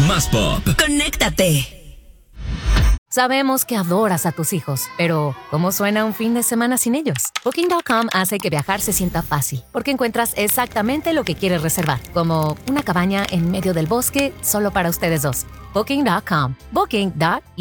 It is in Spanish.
más pop. Conéctate. Sabemos que adoras a tus hijos, pero ¿cómo suena un fin de semana sin ellos? Booking.com hace que viajar se sienta fácil, porque encuentras exactamente lo que quieres reservar, como una cabaña en medio del bosque solo para ustedes dos. Booking.com. Booking.com.